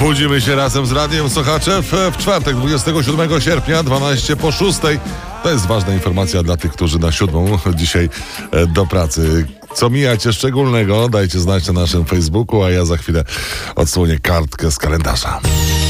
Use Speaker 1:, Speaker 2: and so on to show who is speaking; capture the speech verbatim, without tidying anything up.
Speaker 1: Budzimy się razem z Radiem Sochaczew w czwartek, dwudziestego siódmego sierpnia, dwanaście po szóstej. To jest ważna informacja dla tych, którzy na siódmą dzisiaj do pracy. Co mijacie szczególnego? Dajcie znać na naszym Facebooku, a ja za chwilę odsłonię kartkę z kalendarza.